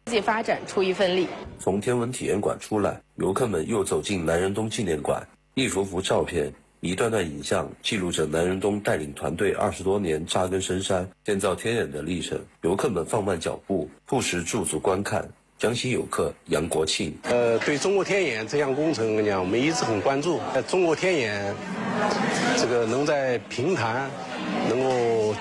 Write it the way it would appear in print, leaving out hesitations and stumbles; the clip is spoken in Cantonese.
经济发展出一份力。 从天文体验馆出来，游客们又走进南仁东纪念馆，一幅幅照片，一段段影像，记录着南仁东带领团队20多年扎根深山、建造天眼的历程。游客们放慢脚步，不时驻足观看。江西游客杨国庆， 对中国天眼这项工程，我们一直很关注。中国天眼这个能在平潭能够